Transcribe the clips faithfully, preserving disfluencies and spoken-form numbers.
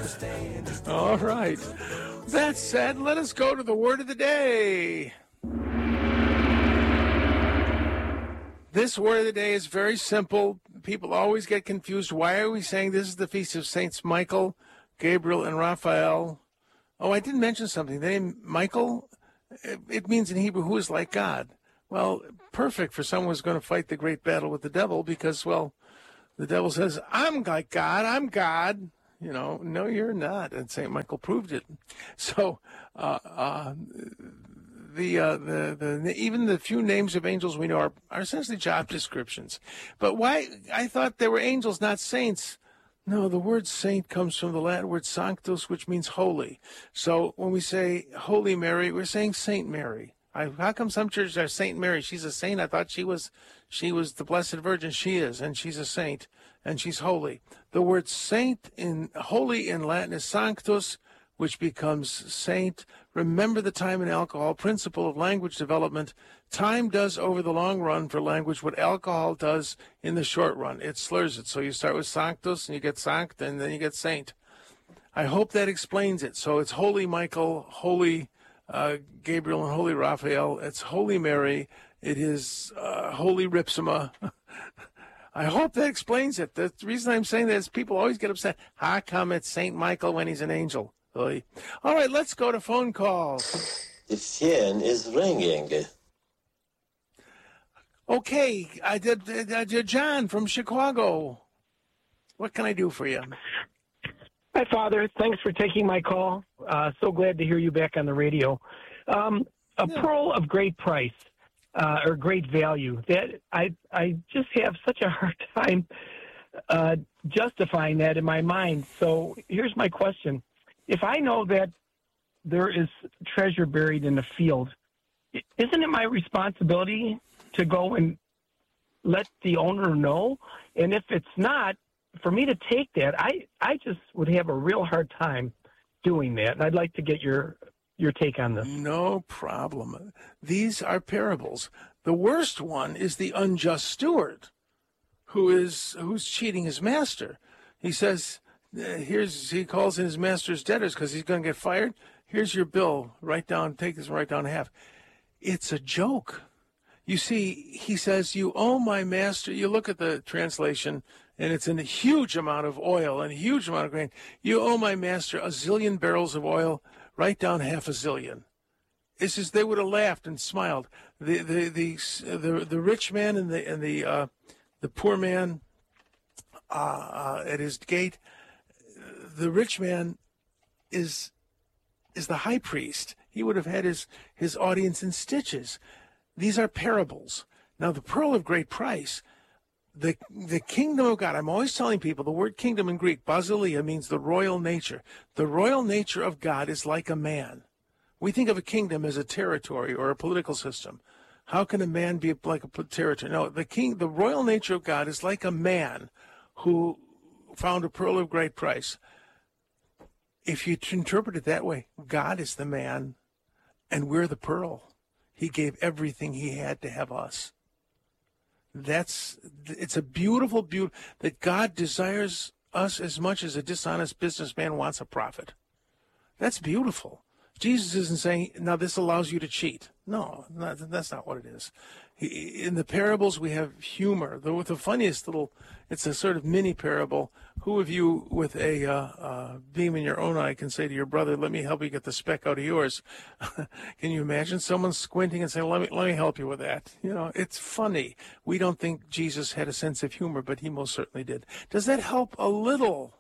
All right. That said, let us go to the word of the day. This word of the day is very simple. People always get confused. Why are we saying this is the feast of Saints Michael, Gabriel, and Raphael? Oh, I didn't mention something. The name Michael, it means in Hebrew, who is like God. Well, perfect for someone who's going to fight the great battle with the devil because, well, the devil says, I'm like God, I'm God. You know, no, you're not. And Saint Michael proved it. So, uh, uh, the, uh, the, the, even the few names of angels we know are, are essentially job descriptions. But why? I thought they were angels, not saints. No, the word saint comes from the Latin word sanctus, which means holy. So when we say Holy Mary, we're saying Saint Mary. I, how come some churches are Saint Mary? She's a saint. I thought she was, she was the Blessed Virgin. She is, and she's a saint, and she's holy. The word saint in holy in Latin is sanctus, which becomes saint. Remember the time and alcohol principle of language development. Time does over the long run for language what alcohol does in the short run. It slurs it. So you start with sanctus, and you get sanct, and then you get saint. I hope that explains it. So it's Holy Michael, Holy Uh, Gabriel, and Holy Raphael. It's Holy Mary. It is uh, Holy Ripsima. I hope that explains it. The reason I'm saying that is people always get upset. How come it's Saint Michael when he's an angel? Really? All right, let's go to phone calls. The phone is ringing. Okay, I did, I did John from Chicago. What can I do for you? Hi, Father. Thanks for taking my call. Uh, so glad to hear you back on the radio. Um, a yeah. pearl of great price uh, or great value. That I I just have such a hard time uh, justifying that in my mind. So here's my question: if I know that there is treasure buried in the field, isn't it my responsibility to go and let the owner know? And if it's not, for me to take that, I, I just would have a real hard time doing that. And I'd like to get your your take on this. No problem. These are parables. The worst one is the unjust steward who is who's cheating his master. He says, here's he calls in his master's debtors because he's going to get fired. Here's your bill. Write down, take this and write down half. It's a joke. You see, he says, you owe my master. You look at the translation, and it's in a huge amount of oil and a huge amount of grain. You owe my master a zillion barrels of oil. Write down half a zillion. It's just they would have laughed and smiled. The the the the, the rich man and the and the uh, the poor man uh, uh, at his gate. The rich man is is the high priest. He would have had his his audience in stitches. These are parables. Now, the pearl of great price, the the kingdom of God. I'm always telling people the word kingdom in Greek, basileia, means the royal nature. The royal nature of God is like a man. We think of a kingdom as a territory or a political system. How can a man be like a territory? No, the king, the royal nature of God is like a man who found a pearl of great price. If you interpret it that way, God is the man, and we're the pearl. He gave everything he had to have us. That's, it's a beautiful, beauty that God desires us as much as a dishonest businessman wants a profit. That's beautiful. Jesus isn't saying, now this allows you to cheat. No, not, that's not what it is. He, in the parables, we have humor. The, the funniest little, it's a sort of mini parable. Who of you with a uh, uh, beam in your own eye can say to your brother, let me help you get the speck out of yours? Can you imagine someone squinting and saying, let me, let me help you with that? You know, it's funny. We don't think Jesus had a sense of humor, but he most certainly did. Does that help a little?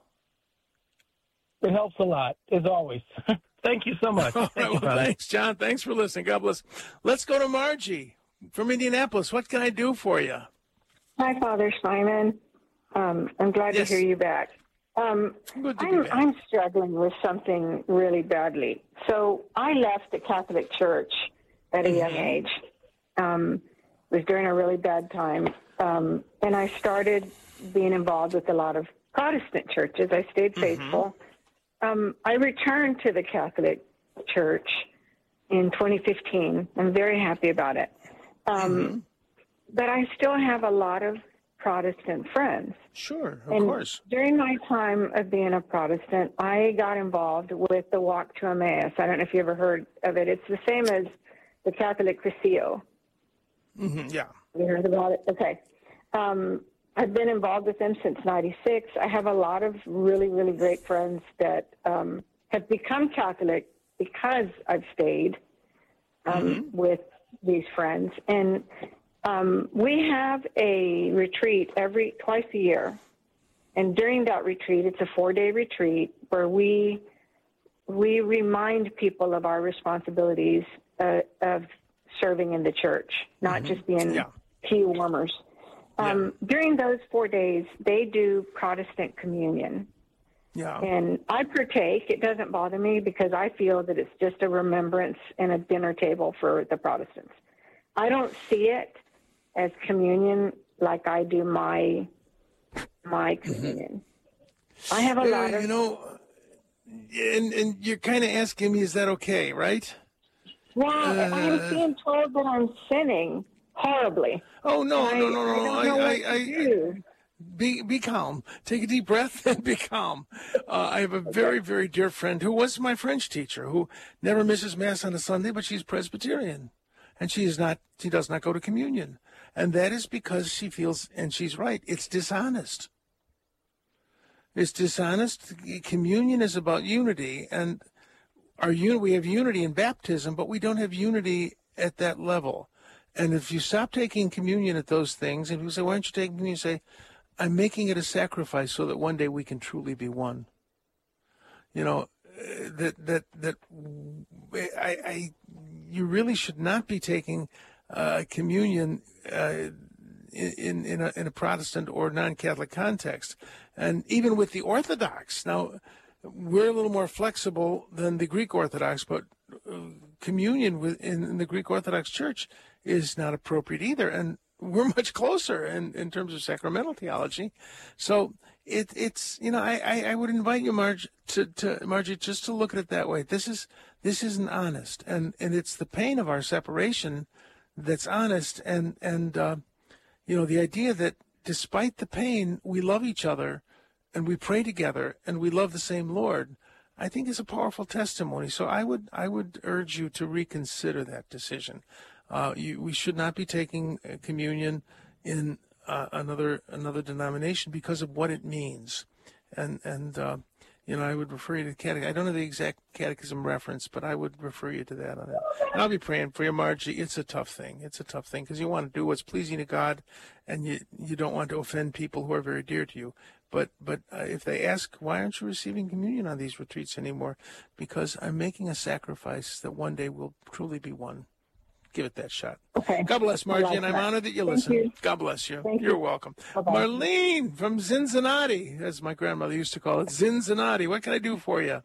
It helps a lot, as always. Thank you so much. All right, Thank you, well, thanks, John. Thanks for listening. God bless. Let's go to Margie from Indianapolis. What can I do for you? Hi, Father Simon. Um, I'm glad yes. to hear you back. Um, Good to I'm, be back. I'm struggling with something really badly. So I left the Catholic Church at a young age. Um, it was during a really bad time. Um, and I started being involved with a lot of Protestant churches. I stayed faithful. Mm-hmm. Um, I returned to the Catholic Church in twenty fifteen. I'm very happy about it. Um, mm-hmm. But I still have a lot of Protestant friends. Sure, of and course. During my time of being a Protestant, I got involved with the Walk to Emmaus. I don't know if you ever heard of it. It's the same as the Catholic Crescio. Mm-hmm, yeah. Have you heard about it? Okay. Um, I've been involved with them since ninety-six. I have a lot of really, really great friends that um, have become Catholic because I've stayed um, mm-hmm. with these friends. And um, we have a retreat every twice a year. And during that retreat, it's a four-day retreat where we we remind people of our responsibilities uh, of serving in the church, not mm-hmm. just being yeah. key warmers. Um, yeah. During those four days, they do Protestant communion. Yeah. And I partake. It doesn't bother me because I feel that it's just a remembrance and a dinner table for the Protestants. I don't see it as communion like I do my my communion. Mm-hmm. I have a uh, lot of... You know, and, and you're kind of asking me, is that okay, right? Well, uh, I'm being told that I'm sinning horribly. Oh, no, no, no, no. I, I, don't know I, what I, to do. I, be, be calm. Take a deep breath and be calm. Uh, I have a very, very dear friend who was my French teacher who never misses Mass on a Sunday, but she's Presbyterian. And she is not, she does not go to communion. And that is because she feels, and she's right, it's dishonest. It's dishonest. Communion is about unity, and our un- we have unity in baptism, but we don't have unity at that level. And if you stop taking communion at those things, and you say, why don't you take communion? You say, I'm making it a sacrifice so that one day we can truly be one. You know, that, that, that I, I, you really should not be taking uh, communion uh, in, in, a, in a Protestant or non-Catholic context. And even with the Orthodox, now, we're a little more flexible than the Greek Orthodox, but uh, communion within in the Greek Orthodox Church is not appropriate either. And we're much closer in, in terms of sacramental theology. So it, it's, you know, I, I, I would invite you, Marge, to, to Margie, just to look at it that way. This is, this isn't honest. And, and it's the pain of our separation that's honest. And, and, uh, you know, the idea that despite the pain, we love each other and we pray together and we love the same Lord, I think is a powerful testimony. So I would, I would urge you to reconsider that decision. Uh, you, we should not be taking communion in uh, another another denomination because of what it means, and and uh, you know I would refer you to the catechism. I don't know the exact catechism reference, but I would refer you to that on it. And I'll be praying for you, Margie. It's a tough thing. It's a tough thing because you want to do what's pleasing to God, and you you don't want to offend people who are very dear to you. But but uh, if they ask, why aren't you receiving communion on these retreats anymore? Because I'm making a sacrifice that one day we'll truly be one. Give it that shot. Okay. God bless, Margie, like and I'm that. honored that you Thank listen. you. God bless you. Thank You're you. welcome. Bye-bye. Marlene from Cincinnati, as my grandmother used to call it, Cincinnati. What can I do for you?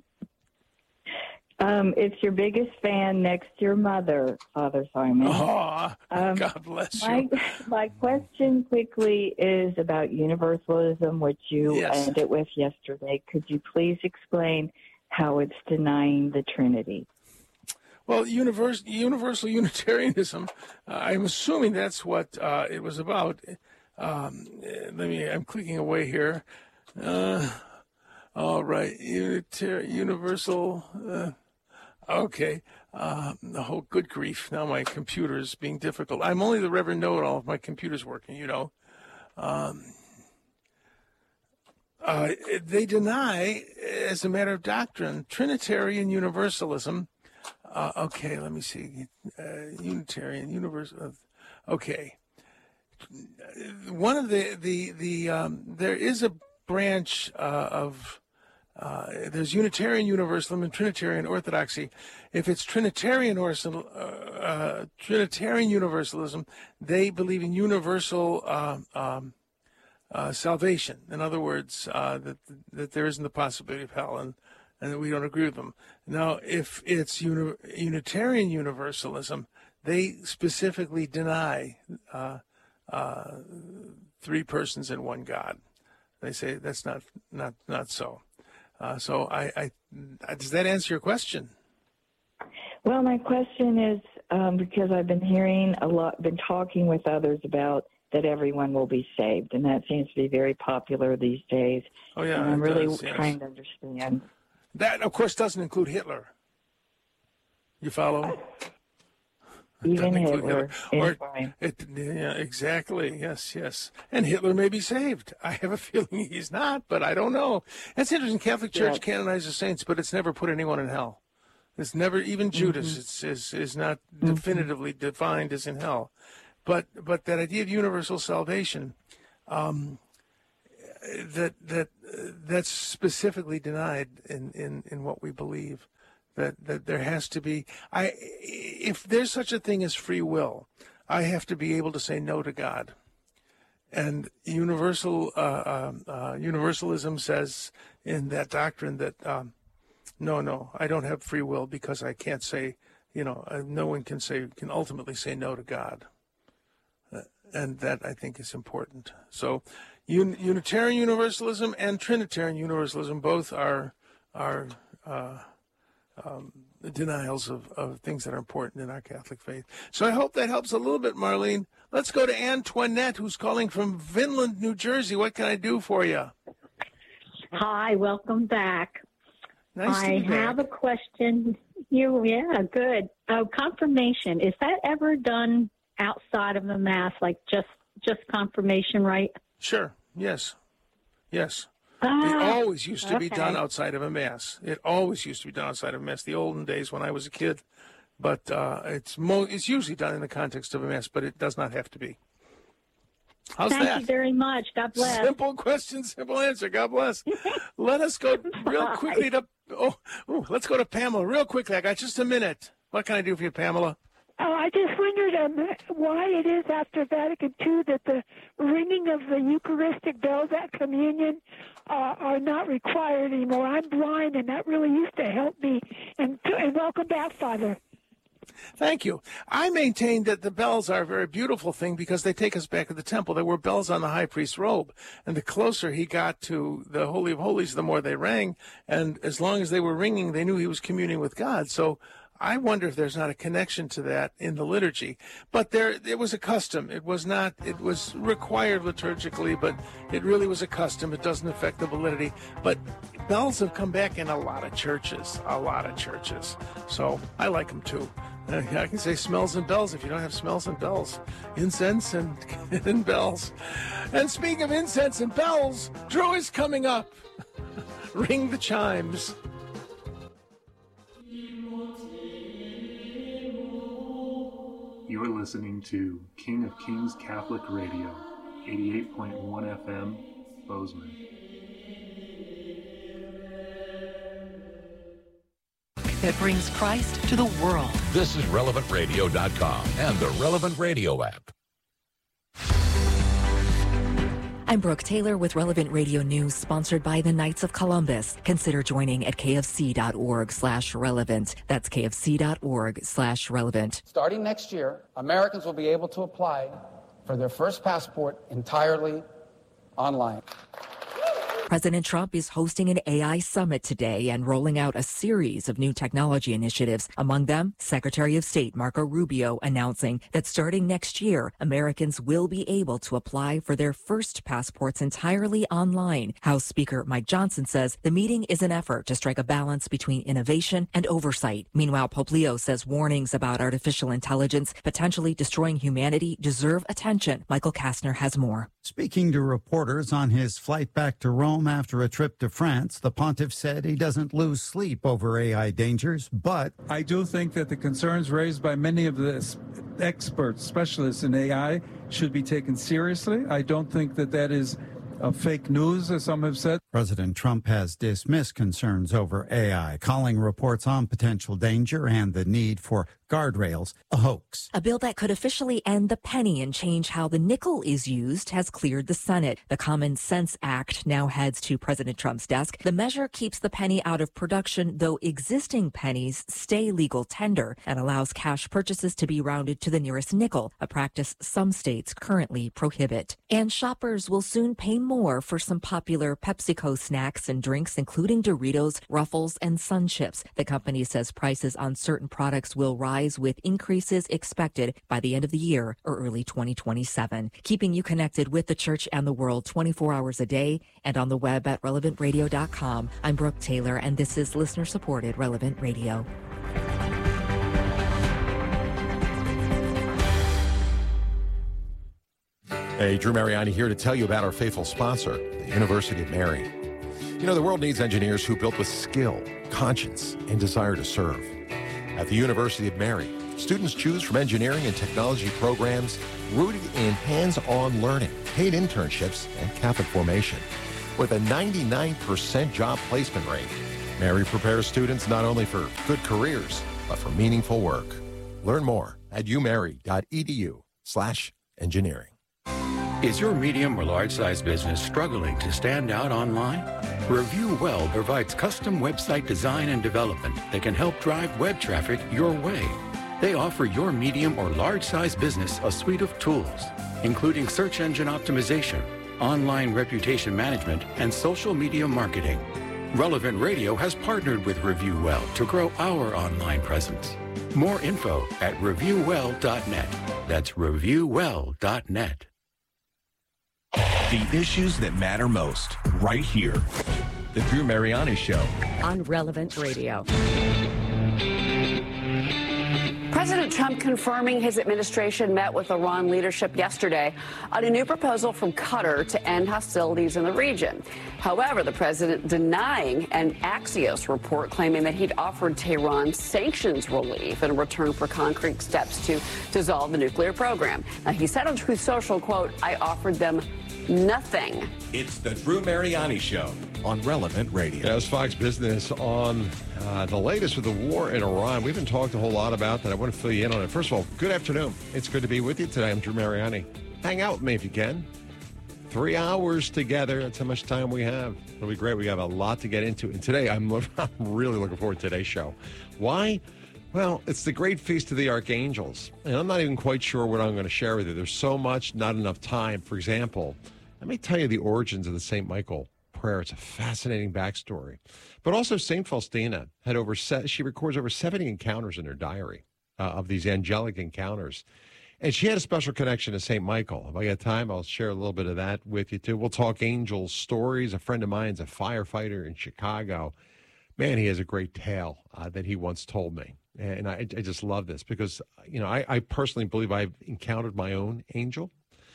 Um, it's your biggest fan next to your mother, Father Simon. Oh, um, God bless you. My, my question quickly is about universalism, which you Yes. ended with yesterday. Could you please explain how it's denying the Trinity? Well, universal, universal Unitarianism, uh, I'm assuming that's what uh, it was about. Um, let me, I'm clicking away here. Uh, all right, Unitar- universal, uh, okay. Uh, oh, good grief, now my computer is being difficult. I'm only the Reverend Know-It-All if my computer's working, you know. Um, uh, they deny, as a matter of doctrine, Trinitarian Universalism. Uh, okay, let me see. Uh, Unitarian, universal. Okay. One of the, the, the um, there is a branch uh, of, uh, there's Unitarian Universalism and Trinitarian Orthodoxy. If it's Trinitarian, or, uh, Trinitarian Universalism, they believe in universal uh, um, uh, salvation. In other words, uh, that, that there isn't the possibility of hell, and and we don't agree with them. Now, if it's uni- Unitarian Universalism, they specifically deny uh, uh, three persons in one God. They say that's not not not so. Uh, so, I, I does that answer your question? Well, my question is um, because I've been hearing a lot, been talking with others about that everyone will be saved. And that seems to be very popular these days. Oh, yeah. And I'm it really does, yes. trying to understand. That, of course, doesn't include Hitler. You follow? Even Hitler, Hitler or, is fine. It, yeah, exactly. Yes, yes. And Hitler may be saved. I have a feeling he's not, but I don't know. That's interesting. Catholic Church Yes. canonizes saints, but it's never put anyone in hell. It's never, even Judas Mm-hmm. it's, is is not definitively defined as in hell. But but that idea of universal salvation, um, that that uh, that's specifically denied in, in, in what we believe. That that there has to be, I if there's such a thing as free will, I have to be able to say no to God. And universal uh, uh, uh, universalism says in that doctrine that um, no, no, I don't have free will because I can't say, you know, uh, no one can say can ultimately say no to God, uh, and that I think is important. So, un- Unitarian Universalism and Trinitarian Universalism both are are. Uh, Um, the denials of, of things that are important in our Catholic faith. So I hope that helps a little bit, Marlene. Let's go to Antoinette, who's calling from Vinland, New Jersey. What can I do for you? Hi, welcome back. Nice I to be back. have a question. You, yeah, good. Oh, confirmation, is that ever done outside of the Mass, like just just confirmation, right? Sure. Yes. Yes. Ah, It always used to be okay. done outside of a Mass. It always used to be done outside of a Mass, the olden days when I was a kid. But uh, it's mo- it's usually done in the context of a Mass, but it does not have to be. How's Thank that? you very much. God bless. Simple question, simple answer. God bless. Let us go real quickly to oh, ooh, let's go to Pamela real quickly. I got just a minute. What can I do for you, Pamela? Oh, I just wondered um, why it is after Vatican two that the ringing of the Eucharistic bells at communion uh, are not required anymore. I'm blind, and that really used to help me. And, and welcome back, Father. Thank you. I maintain that the bells are a very beautiful thing because they take us back to the temple. There were bells on the high priest's robe, and the closer he got to the Holy of Holies, the more they rang. And as long as they were ringing, they knew he was communing with God. So I wonder if there's not a connection to that in the liturgy. But there, it was a custom. It was not, it was required liturgically, but it really was a custom. It doesn't affect the validity. But bells have come back in a lot of churches, a lot of churches. So I like them too. Uh, I can say smells and bells if you don't have smells and bells. Incense and, and bells. And speaking of incense and bells, Drew is coming up. Ring the chimes. You're listening to King of Kings Catholic Radio, eighty-eight point one F M, Bozeman. That brings Christ to the world. This is relevant radio dot com and the Relevant Radio app. I'm Brooke Taylor with Relevant Radio News, sponsored by the Knights of Columbus. Consider joining at kfc.org slash relevant. That's kfc.org slash relevant. Starting next year, Americans will be able to apply for their first passport entirely online. President Trump is hosting an A I summit today and rolling out a series of new technology initiatives. Among them, Secretary of State Marco Rubio announcing that starting next year, Americans will be able to apply for their first passports entirely online. House Speaker Mike Johnson says the meeting is an effort to strike a balance between innovation and oversight. Meanwhile, Pope Leo says warnings about artificial intelligence potentially destroying humanity deserve attention. Michael Kastner has more. Speaking to reporters on his flight back to Rome after a trip to France, the pontiff said he doesn't lose sleep over A I dangers, but I do think that the concerns raised by many of the experts, specialists in A I, should be taken seriously. I don't think that that is uh, fake news, as some have said. President Trump has dismissed concerns over A I, calling reports on potential danger and the need for guardrails a hoax. A bill that could officially end the penny and change how the nickel is used has cleared the Senate. The Common Sense Act now heads to President Trump's desk. The measure keeps the penny out of production, though existing pennies stay legal tender, and allows cash purchases to be rounded to the nearest nickel, a practice some states currently prohibit. And shoppers will soon pay more for some popular PepsiCo snacks and drinks, including Doritos, Ruffles, and Sun Chips. The company says prices on certain products will rise with increases expected by the end of the year or early twenty twenty-seven. Keeping you connected with the church and the world twenty-four hours a day and on the web at relevant radio dot com. I'm Brooke Taylor, and this is listener-supported Relevant Radio. Hey, Drew Mariani here to tell you about our faithful sponsor, the University of Mary. You know, the world needs engineers who build with skill, conscience, and desire to serve. At the University of Mary, students choose from engineering and technology programs rooted in hands-on learning, paid internships, and Catholic formation. With a ninety-nine percent job placement rate, Mary prepares students not only for good careers, but for meaningful work. Learn more at umary.edu slash engineering. Is your medium or large-size business struggling to stand out online? Review Well provides custom website design and development that can help drive web traffic your way. They offer your medium or large-size business a suite of tools, including search engine optimization, online reputation management, and social media marketing. Relevant Radio has partnered with Review Well to grow our online presence. More info at review well dot net. That's review well dot net. The issues that matter most, right here. The Drew Mariani Show. On Relevant Radio. President Trump confirming his administration met with Iran leadership yesterday on a new proposal from Qatar to end hostilities in the region. However, the president denying an Axios report claiming that he'd offered Tehran sanctions relief in return for concrete steps to dissolve the nuclear program. Now, he said on Truth Social, quote, "I offered them nothing." It's the Drew Mariani Show on Relevant Radio. As Fox Business on uh, the latest with the war in Iran. We haven't talked a whole lot about that. I want to fill you in on it. First of all, good afternoon. It's good to be with you today. I'm Drew Mariani. Hang out with me if you can. Three hours together. That's how much time we have. It'll be great. We have a lot to get into. And today, I'm, I'm really looking forward to today's show. Why? Well, it's the great feast of the archangels. And I'm not even quite sure what I'm going to share with you. There's so much, not enough time. For example, let me tell you the origins of the Saint Michael prayer. It's a fascinating backstory. But also, Saint Faustina had over, she records over seventy encounters in her diary uh, of these angelic encounters. And she had a special connection to Saint Michael. If I got time, I'll share a little bit of that with you, too. We'll talk angel stories. A friend of mine's a firefighter in Chicago. Man, he has a great tale uh, that he once told me. And I, I just love this because, you know, I, I personally believe I've encountered my own angel.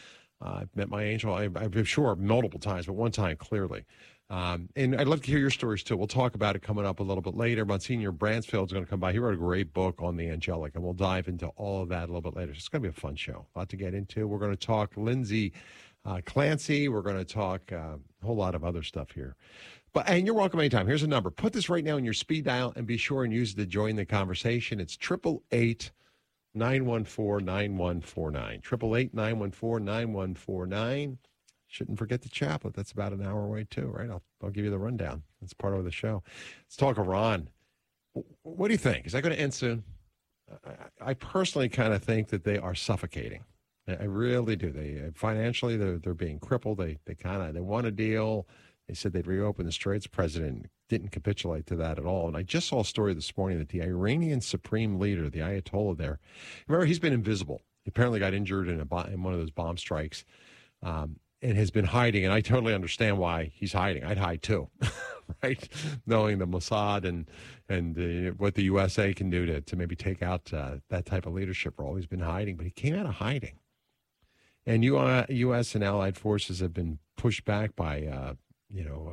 Uh, I've met my angel, I, I'm sure, multiple times, but one time clearly. Um, and I'd love to hear your stories, too. We'll talk about it coming up a little bit later. Monsignor Bransfield's going to come by. He wrote a great book on the angelic, and we'll dive into all of that a little bit later. So it's going to be a fun show. A lot to get into. We're going to talk Lindsay uh, Clancy. We're going to talk uh, a whole lot of other stuff here. But and you're welcome anytime. Here's a number. Put this right now in your speed dial and be sure and use it to join the conversation. It's triple eight nine one four nine one four nine. Triple eight nine one four nine one four nine. Shouldn't forget the chaplet. That's about an hour away too, right? I'll I'll give you the rundown. That's part of the show. Let's talk Iran. What do you think? Is that going to end soon? I, I personally kind of think that they are suffocating. I really do. They financially they're they're being crippled. They they kind of they want a deal. They said they'd reopen the Straits. President didn't capitulate to that at all. And I just saw a story this morning that the Iranian supreme leader, the Ayatollah there, remember, he's been invisible. He apparently got injured in, a, in one of those bomb strikes um, and has been hiding. And I totally understand why he's hiding. I'd hide too, right? Knowing the Mossad and and uh, what the U S A can do to, to maybe take out uh, that type of leadership role. He's been hiding, but he came out of hiding. And U S and allied forces have been pushed back by uh, you know,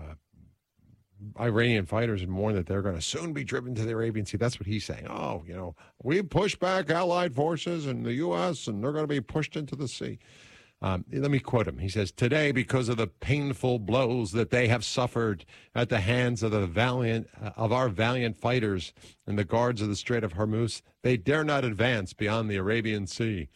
uh, Iranian fighters and warn that they're going to soon be driven to the Arabian Sea. That's what he's saying. Oh, you know, we pushed back allied forces in the U S and they're going to be pushed into the sea. Um, let me quote him. He says, today, because of the painful blows that they have suffered at the hands of the valiant, uh, of our valiant fighters and the guards of the Strait of Hormuz, they dare not advance beyond the Arabian Sea.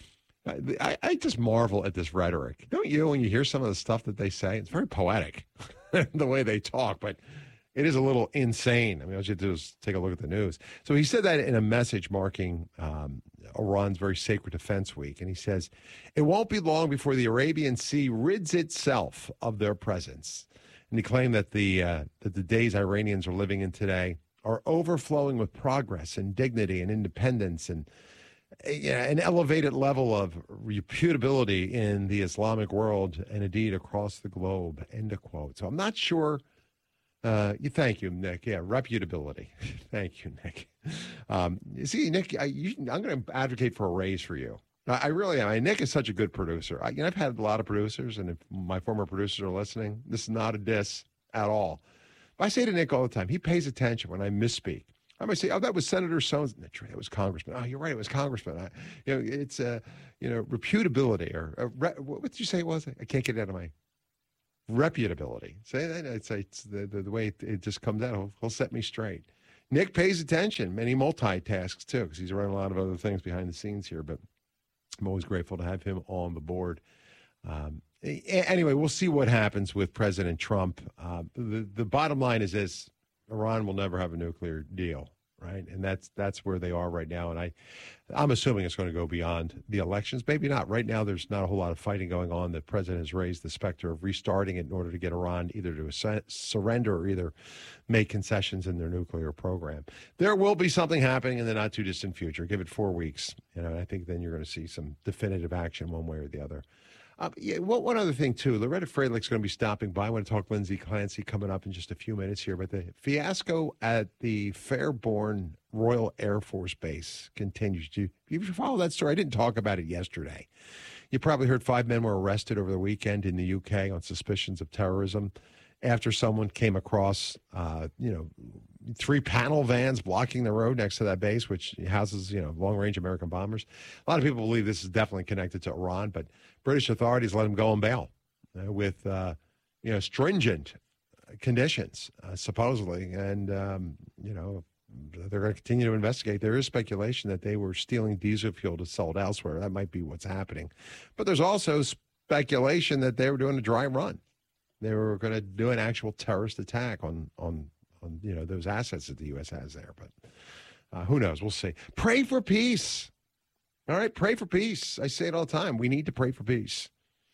I, I just marvel at this rhetoric. Don't you, when you hear some of the stuff that they say? It's very poetic, the way they talk. But it is a little insane. I mean, all you have to do is take a look at the news. So he said that in a message marking um, Iran's very sacred defense week. And he says, it won't be long before the Arabian Sea rids itself of their presence. And he claimed that the, uh, that the days Iranians are living in today are overflowing with progress and dignity and independence and yeah, an elevated level of reputability in the Islamic world and indeed across the globe, end of quote. So I'm not sure. Uh, you thank you, Nick. Yeah, reputability. Thank you, Nick. Um, see, Nick, I, you, I'm going to advocate for a raise for you. I, I really am. I, Nick is such a good producer. I, you know, I've had a lot of producers, and if my former producers are listening, this is not a diss at all. But I say to Nick all the time, he pays attention when I misspeak. I might say, "Oh, that was Senator Sones." That was Congressman. Oh, you're right, it was Congressman. I, you know, it's uh, you know, reputability or uh, re- what did you say it was? I can't get it out of my reputability. Say that it's, it's the, the the way it, it just comes out. He'll, he'll set me straight. Nick pays attention, and he multitasks too, because he's running a lot of other things behind the scenes here. But I'm always grateful to have him on the board. Um, anyway, we'll see what happens with President Trump. Uh, the the bottom line is this. Iran will never have a nuclear deal, right? And that's that's where they are right now. And I, I'm assuming it's going to go beyond the elections. Maybe not. Right now, there's not a whole lot of fighting going on. The president has raised the specter of restarting it in order to get Iran either to surrender or either make concessions in their nuclear program. There will be something happening in the not too distant future. Give it four weeks, you know. And I think then you're going to see some definitive action one way or the other. Uh, yeah, well, one other thing, too. Loretta Fralick's going to be stopping by. I want to talk Lindsay Clancy coming up in just a few minutes here. But the fiasco at the Fairborn Royal Air Force Base continues. Do you, you follow that story? I didn't talk about it yesterday. You probably heard five men were arrested over the weekend in the U K on suspicions of terrorism after someone came across, uh, you know, three panel vans blocking the road next to that base, which houses, you know, long-range American bombers. A lot of people believe this is definitely connected to Iran, but British authorities let them go on bail uh, with, uh, you know, stringent conditions, uh, supposedly. And, um, you know, they're going to continue to investigate. There is speculation that they were stealing diesel fuel to sell it elsewhere. That might be what's happening. But there's also speculation that they were doing a dry run. They were going to do an actual terrorist attack on, on, on you know, those assets that the U S has there. But uh, who knows? We'll see. Pray for peace. All right, pray for peace. I say it all the time. We need to pray for peace.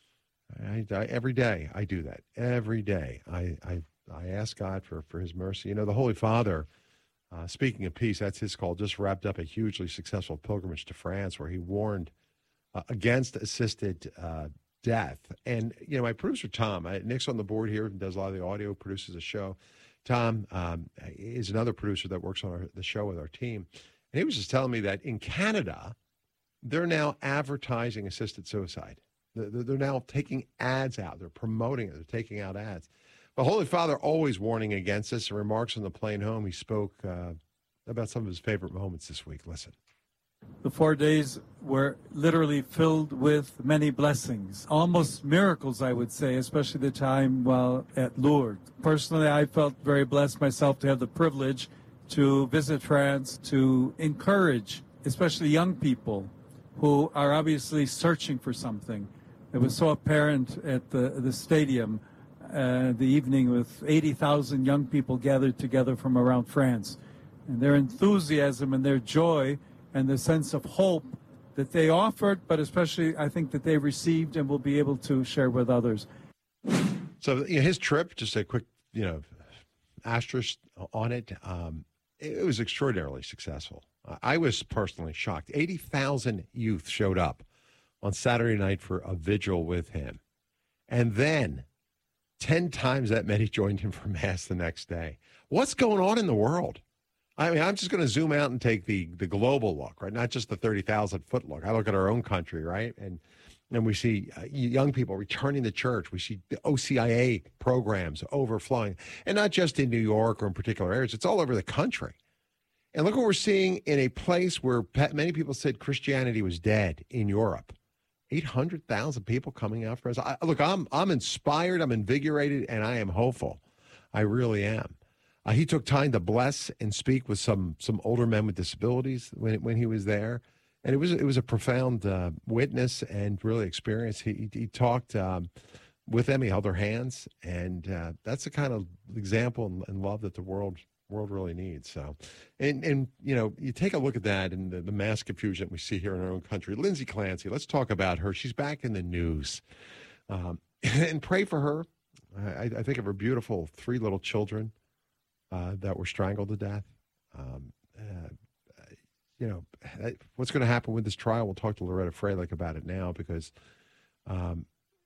I, I, every day I do that. Every day I, I, I ask God for, for his mercy. You know, the Holy Father, uh, speaking of peace, that's his call, just wrapped up a hugely successful pilgrimage to France where he warned uh, against assisted uh, death. And, you know, my producer, Tom, I, Nick's on the board here, does a lot of the audio, produces a show. Tom um, is another producer that works on our, the show with our team. And he was just telling me that in Canada, they're now advertising assisted suicide. They're, they're now taking ads out. They're promoting it. They're taking out ads. The Holy Father always warning against this. In remarks on the plane home, he spoke uh, about some of his favorite moments this week. Listen. The four days were literally filled with many blessings, almost miracles, I would say, especially the time while at Lourdes. Personally, I felt very blessed myself to have the privilege to visit France, to encourage, especially young people who are obviously searching for something. It was so apparent at the, the stadium uh, the evening with eighty thousand young people gathered together from around France. And their enthusiasm and their joy and the sense of hope that they offered, but especially I think that they received and will be able to share with others. So you know, his trip, just a quick, you know, asterisk on it, um, it was extraordinarily successful. I was personally shocked. eighty thousand youth showed up on Saturday night for a vigil with him. And then ten times that many joined him for Mass the next day. What's going on in the world? I mean, I'm just going to zoom out and take the the global look, right? Not just the thirty thousand foot look. I look at our own country, right? And and we see uh, young people returning to church. We see the O C I A programs overflowing. And not just in New York or in particular areas. It's all over the country. And look what we're seeing in a place where many people said Christianity was dead in Europe. eight hundred thousand people coming out for us. I, look, I'm I'm inspired, I'm invigorated, and I am hopeful. I really am. Uh, he took time to bless and speak with some some older men with disabilities when when he was there, and it was it was a profound uh, witness and really experience. He he talked um, with them. He held her hands, and uh, that's the kind of example and, and love that the world world really needs. So, and and you know, you take a look at that and the, the mass confusion that we see here in our own country. Lindsay Clancy, let's talk about her. She's back in the news, um, and pray for her. I, I think of her beautiful three little children uh, that were strangled to death. Um, uh, you know, what's going to happen with this trial? We'll talk to Loretta Freilich about it now because. Um,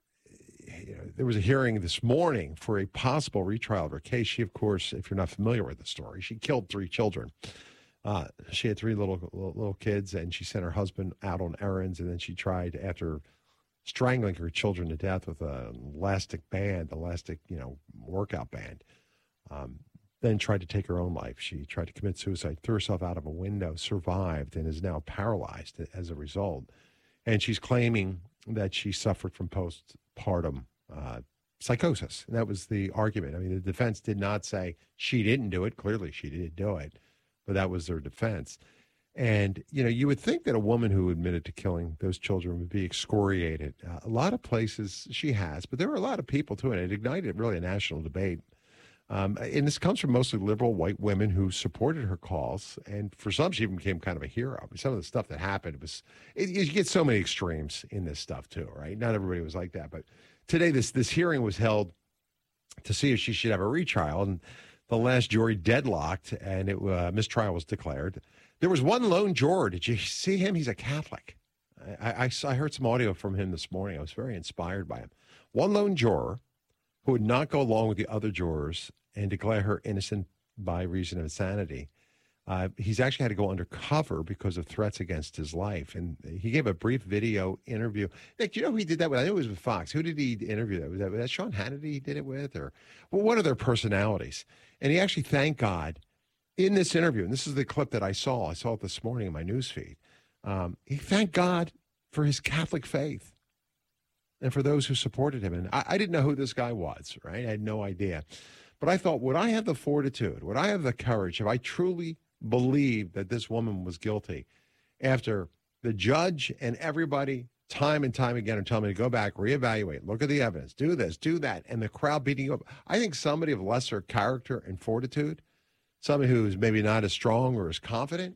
You know, there was a hearing this morning for a possible retrial of her case. She, of course, if you're not familiar with the story, she killed three children. Uh, she had three little little kids, and she sent her husband out on errands, and then she tried, after strangling her children to death with an elastic band, elastic, you know, workout band, um, then tried to take her own life. She tried to commit suicide, threw herself out of a window, survived, and is now paralyzed as a result. And she's claiming that she suffered from postpartum uh, psychosis. And that was the argument. I mean, the defense did not say she didn't do it. Clearly, she didn't do it. But that was their defense. And, you know, you would think that a woman who admitted to killing those children would be excoriated. Uh, a lot of places she has, but there were a lot of people, too, and it ignited really a national debate. Um, and this comes from mostly liberal white women who supported her cause. And for some, she even became kind of a hero. I mean, some of the stuff that happened was, it, you get so many extremes in this stuff too, right? Not everybody was like that. But today, this this hearing was held to see if she should have a retrial. And the last jury deadlocked, and it uh, mistrial was declared. There was one lone juror. Did you see him? He's a Catholic. I, I, I heard some audio from him this morning. I was very inspired by him. One lone juror who would not go along with the other jurors and declare her innocent by reason of insanity. Uh, he's actually had to go undercover because of threats against his life. And he gave a brief video interview. Nick, do you know who he did that with? I know it was with Fox. Who did he interview that? Was that, was that Sean Hannity he did it with? Or well, what are their personalities? And he actually thanked God in this interview. And this is the clip that I saw. I saw it this morning in my newsfeed. Um, he thanked God for his Catholic faith and for those who supported him. And I, I didn't know who this guy was, right? I had no idea. But I thought, would I have the fortitude, would I have the courage, if I truly believed that this woman was guilty, after the judge and everybody time and time again are telling me to go back, reevaluate, look at the evidence, do this, do that, and the crowd beating you up. I think somebody of lesser character and fortitude, somebody who's maybe not as strong or as confident,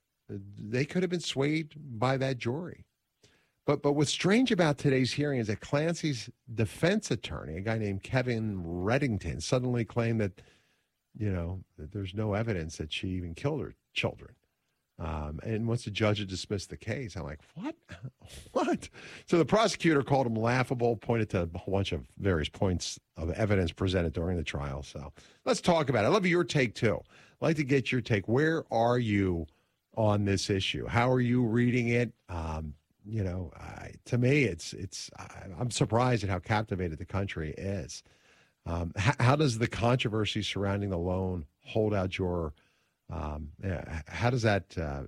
they could have been swayed by that jury. But but what's strange about today's hearing is that Clancy's defense attorney, a guy named Kevin Reddington, suddenly claimed that, you know, that there's no evidence that she even killed her children. Um, and once the judge had dismissed the case, I'm like, what? What? So the prosecutor called him laughable, pointed to a whole bunch of various points of evidence presented during the trial. So let's talk about it. I love your take, too. I'd like to get your take. Where are you on this issue? How are you reading it? Um, You know, I, to me, it's it's. I'm surprised at how captivated the country is. Um, how, how does the controversy surrounding the lone holdout juror? Um, how does that? Uh,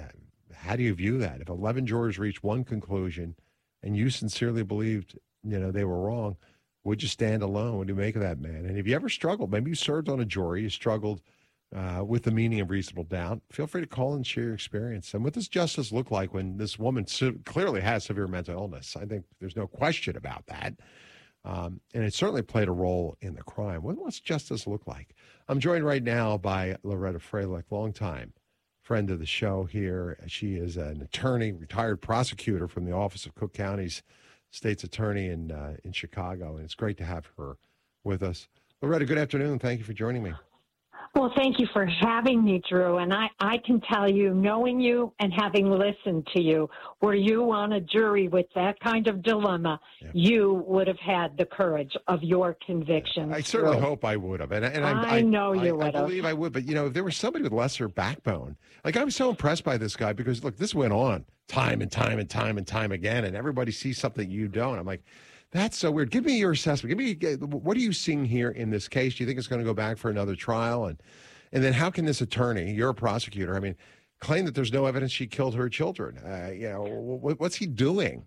how do you view that? If eleven jurors reach one conclusion, and you sincerely believed, you know, they were wrong, would you stand alone? What do you make of that, man? And if you ever struggled, maybe you served on a jury, you struggled Uh, with the meaning of reasonable doubt, feel free to call and share your experience. And what does justice look like when this woman so clearly has severe mental illness? I think there's no question about that. Um, and it certainly played a role in the crime. What what's justice look like? I'm joined right now by Loretta Freilich, longtime friend of the show here. She is an attorney, retired prosecutor from the Office of Cook County's state's attorney in, uh, in Chicago. And it's great to have her with us. Loretta, good afternoon. Thank you for joining me. Well, thank you for having me, Drew. And I, I can tell you, knowing you and having listened to you, were you on a jury with that kind of dilemma, yeah. you would have had the courage of your convictions. I certainly Drew. hope I would have. And, and I, I know I, you I, would have. I believe I would. But, you know, if there was somebody with lesser backbone, like I'm so impressed by this guy because, look, this went on time and time and time and time again. And everybody sees something you don't. I'm like, that's so weird. Give me your assessment. Give me, what are you seeing here in this case? Do you think it's going to go back for another trial? And And then how can this attorney, you're a prosecutor, I mean, claim that there's no evidence she killed her children? Uh, you know, what, what's he doing?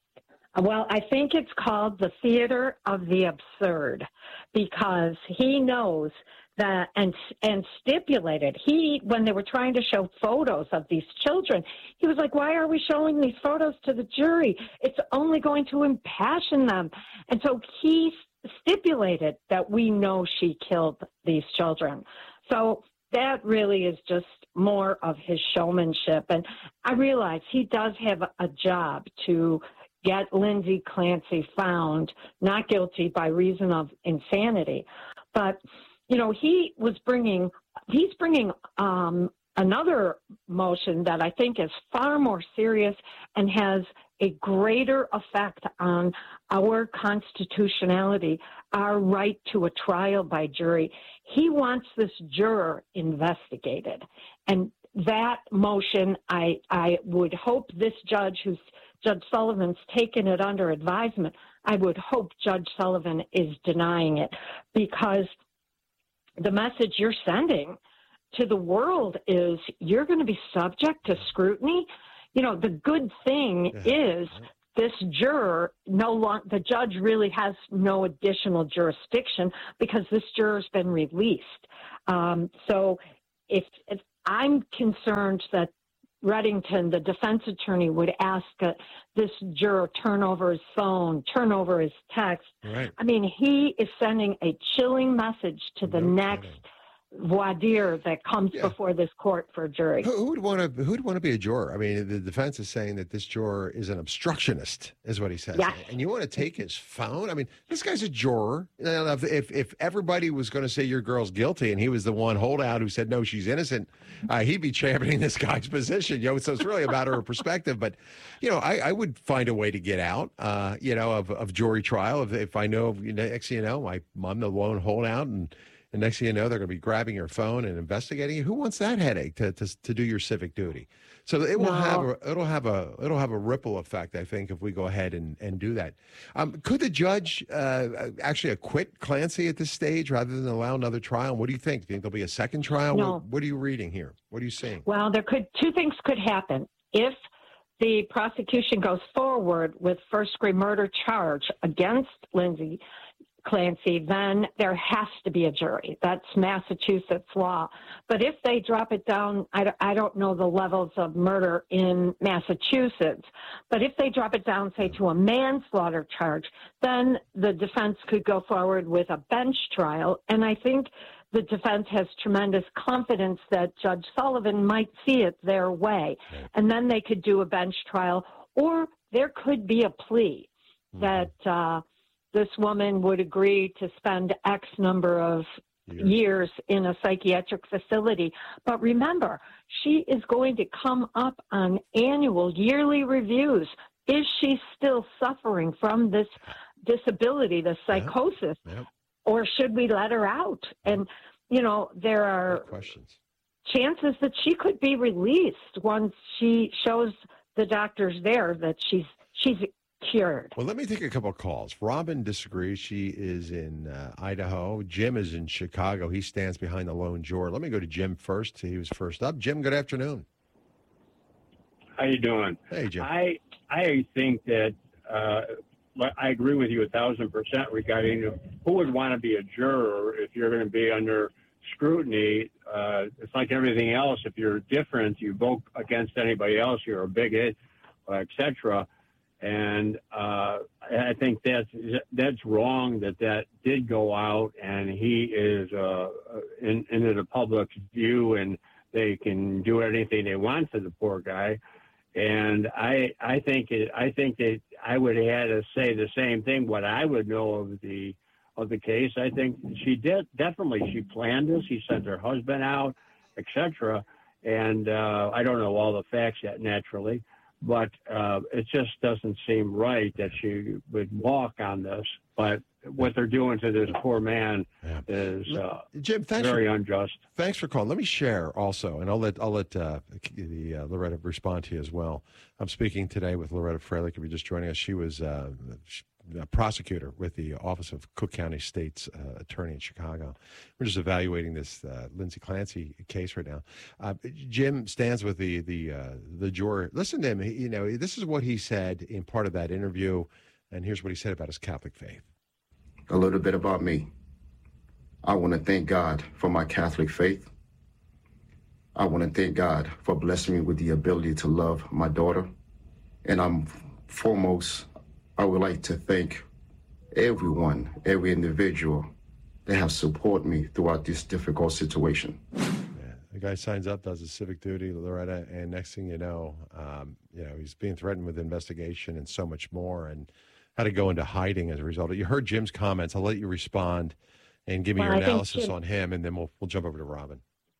Well, I think it's called the theater of the absurd, because he knows that and and stipulated. He, when they were trying to show photos of these children, he was like, why are we showing these photos to the jury? It's only going to impassion them. And so he stipulated that we know she killed these children. So that really is just more of his showmanship. And I realize he does have a job to get Lindsay Clancy found not guilty by reason of insanity. But, you know, he was bringing, he's bringing um, another motion that I think is far more serious and has a greater effect on our constitutionality, our right to a trial by jury. He wants this juror investigated. And that motion, I, I would hope this judge, who's Judge Sullivan's taken it under advisement, I would hope Judge Sullivan is denying it, because the message you're sending to the world is you're going to be subject to scrutiny. You know, the good thing is this juror, no long, the judge really has no additional jurisdiction because this juror's been released. Um, so if, if I'm concerned that Reddington, the defense attorney, would ask uh, this juror turn over his phone, turn over his text. Right. I mean, he is sending a chilling message to the No next kidding. voir dire that comes Yeah. before this court for a jury. Who, who would want to? Who'd want to be a juror? I mean, the defense is saying that this juror is an obstructionist, is what he says. Yes. And you want to take his phone? I mean, this guy's a juror. Now, If if, if everybody was going to say your girl's guilty, and he was the one holdout who said no, she's innocent, uh, he'd be championing this guy's position. You know, so it's really a matter of perspective. But you know, I, I would find a way to get out. Uh, you know, of, of jury trial if, if I know, you know, next thing you know, I, I'm the lone holdout and. And next thing you know, they're going to be grabbing your phone and investigating you. Who wants that headache to, to to do your civic duty? So it will No. have a, it'll have a it'll have a ripple effect, I think, if we go ahead and, and do that. Um, could the judge uh, actually acquit Clancy at this stage rather than allow another trial? What do you think? Do you think there'll be a second trial? No. What, what are you reading here? What are you seeing? Well, there could two things could happen. If the prosecution goes forward with first-degree murder charge against Lindsay Clancy, then there has to be a jury. That's Massachusetts law. But if they drop it down, I don't, I don't know the levels of murder in Massachusetts, but if they drop it down, say, to a manslaughter charge, then the defense could go forward with a bench trial. And I think the defense has tremendous confidence that Judge Sullivan might see it their way. And then they could do a bench trial, or there could be a plea that uh, this woman would agree to spend X number of years. years in a psychiatric facility. But remember, she is going to come up on annual, yearly reviews. Is she still suffering from this disability, the psychosis, Yep. Yep. or should we let her out? And, you know, there are questions. chances that she could be released once she shows the doctors there that she's she's cured. Well, let me take a couple of calls. Robin disagrees. She is in uh, Idaho. Jim is in Chicago. He stands behind the lone juror. Let me go to Jim first. He was first up. Jim, good afternoon. How you doing? Hey, Jim. I I think that uh, I agree with you a thousand percent regarding who would want to be a juror if you're going to be under scrutiny. Uh, it's like everything else. If you're different, you vote against anybody else. You're a bigot, et cetera. And uh, I think that's that's wrong that that did go out, and he is uh, in, into the public's view, and they can do anything they want to the poor guy. And I I think it, I think that I would have had to say the same thing. What I would know of the of the case, I think she did definitely she planned this. She sent her husband out, et cetera. And uh, I don't know all the facts yet, naturally. But uh, it just doesn't seem right that she would walk on this. But what they're doing to this poor man yeah. is uh, Jim, thanks very for, unjust. Thanks for calling. Let me share also, and I'll let I'll let uh, the uh, Loretta respond to you as well. I'm speaking today with Loretta Freilich. If you're just joining us, she was uh, a prosecutor with the Office of Cook County State's uh, Attorney in Chicago. We're just evaluating this uh, Lindsay Clancy case right now. Uh, Jim stands with the the uh, the juror. Listen to him. He, you know, this is what he said in part of that interview, and here's what he said about his Catholic faith. A little bit about me. I want to thank God for my Catholic faith. I want to thank God for blessing me with the ability to love my daughter. And I'm foremost, I would like to thank everyone, every individual that have supported me throughout this difficult situation. The guy signs up, does his civic duty, Loretta, and next thing you know, um, you know, he's being threatened with investigation and so much more, and had to go into hiding as a result. You heard Jim's comments. I'll let you respond and give me Well, your I think analysis Jim- on him, and then we'll we'll jump over to Robin.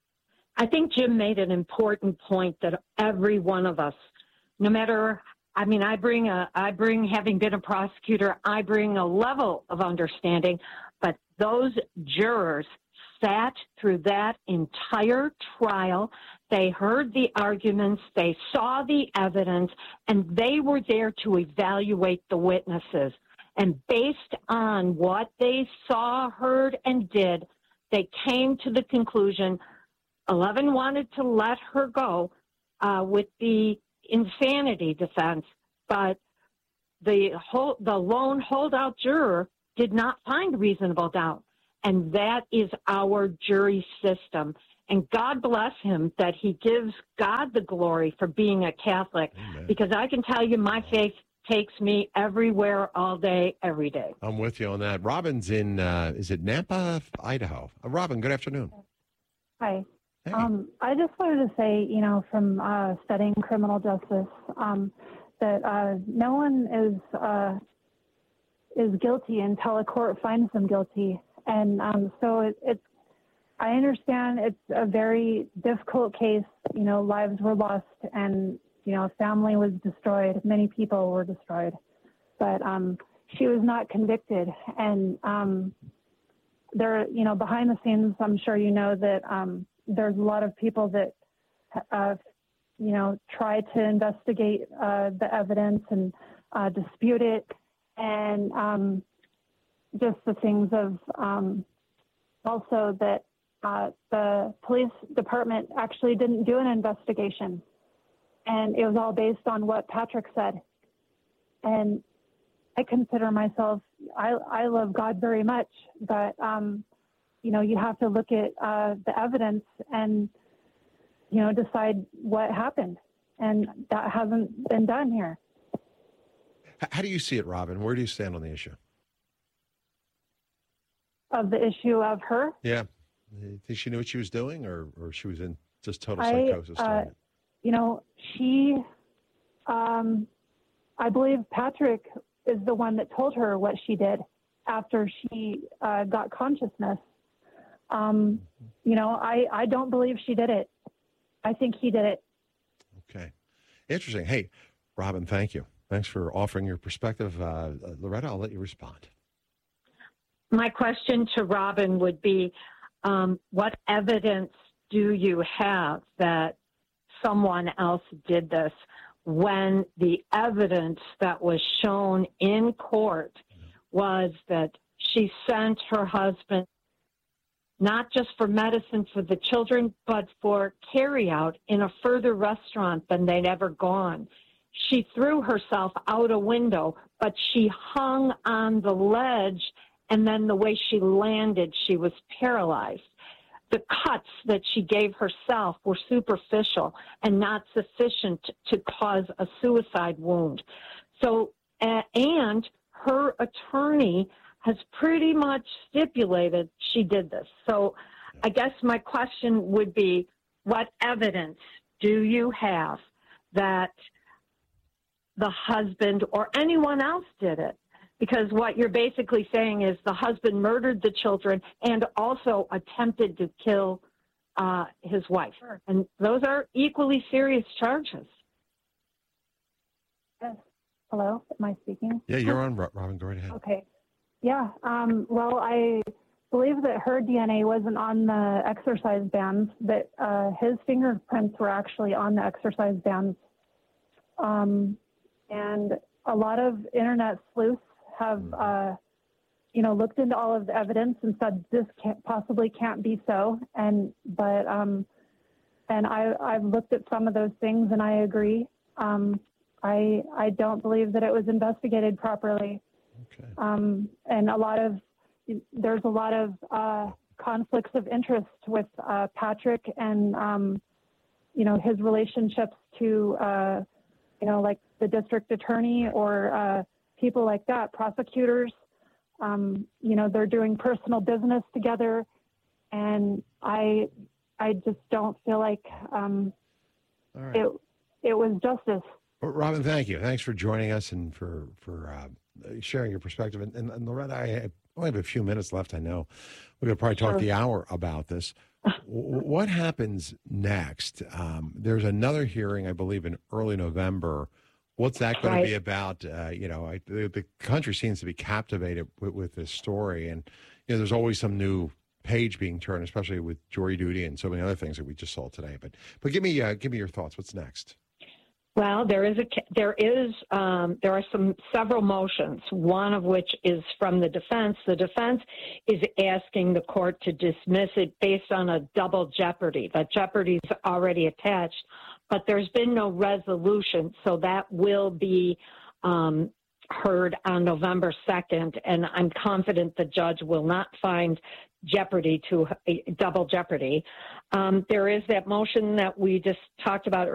I think Jim made an important point that every one of us, no matter, I mean, I bring a, I bring, having been a prosecutor, I bring a level of understanding, but those jurors sat through that entire trial. They heard the arguments, they saw the evidence, and they were there to evaluate the witnesses. And based on what they saw, heard, and did, they came to the conclusion Eleven wanted to let her go uh, with the insanity defense, but the whole, the lone holdout juror did not find reasonable doubt. And that is our jury system. And God bless him that he gives God the glory for being a Catholic. Amen. Because I can tell you my faith takes me everywhere, all day, every day. I'm with you on that. Robin's in, uh, is it Nampa, Idaho? Uh, Robin, good afternoon. Hi. Um, I just wanted to say, you know, from uh, studying criminal justice, um, that uh, no one is uh, is guilty until a court finds them guilty. And um, so it, it's, I understand it's a very difficult case. You know, lives were lost and, you know, family was destroyed. Many people were destroyed. But um, she was not convicted. And um, there, you know, behind the scenes, I'm sure you know that um, there's a lot of people that, uh, you know, try to investigate uh, the evidence and uh, dispute it. And um, just the things of um, also that uh, the police department actually didn't do an investigation. And it was all based on what Patrick said. And I consider myself, I, I love God very much, but, um, you know, you have to look at uh, the evidence and, you know, decide what happened. And that hasn't been done here. How do you see it, Robin? Where do you stand on the issue? Of the issue of her? Yeah. You think she knew what she was doing, or, or she was in just total I, psychosis? uh, you know, she, um, I believe Patrick is the one that told her what she did after she uh, got consciousness. Um, you know, I, I don't believe she did it. I think he did it. Okay. Interesting. Hey, Robin, thank you. Thanks for offering your perspective. Uh, Loretta, I'll let you respond. My question to Robin would be, um, what evidence do you have that someone else did this when the evidence that was shown in court was that she sent her husband not just for medicine for the children, but for carry-out in a further restaurant than they'd ever gone. She threw herself out a window, but she hung on the ledge, and then the way she landed, she was paralyzed. The cuts that she gave herself were superficial and not sufficient to cause a suicide wound. So, uh, and her attorney has pretty much stipulated she did this. So I guess my question would be, what evidence do you have that the husband or anyone else did it? Because what you're basically saying is the husband murdered the children and also attempted to kill uh, his wife. Sure. And those are equally serious charges. Yes. Hello, am I speaking? Yeah, you're on, Robin. Go right ahead. Okay. Yeah. Um, well, I believe that her D N A wasn't on the exercise bands, but uh, his fingerprints were actually on the exercise bands. Um, and a lot of internet sleuths have, uh, you know, looked into all of the evidence and said this can't, possibly can't be so. And but um, and I I've looked at some of those things and I agree. Um, I I don't believe that it was investigated properly. Okay. Um, and a lot of there's a lot of uh, conflicts of interest with uh, Patrick and, um, you know, his relationships to, uh, you know, like the district attorney or uh, people like that, prosecutors. Um, you know, they're doing personal business together, and I, I just don't feel like um, All right. it, it was justice. Well, Robin, thank you. Thanks for joining us and for for uh, sharing your perspective. And, and, and Loretta, I only have a few minutes left. I know we're going to probably talk Sure. the hour about this. W- what happens next? Um, there's another hearing, I believe, in early November. What's that going Right. to be about? Uh, you know, I, the, the country seems to be captivated with, with this story, and you know, there's always some new page being turned, especially with jury duty and so many other things that we just saw today. But but give me uh, give me your thoughts. What's next? Well, there is a there is um, there are some several motions. One of which is from the defense. The defense is asking the court to dismiss it based on a double jeopardy. That jeopardy is already attached, but there's been no resolution, so that will be um, heard on November second. And I'm confident the judge will not find jeopardy to double jeopardy. Um, there is that motion that we just talked about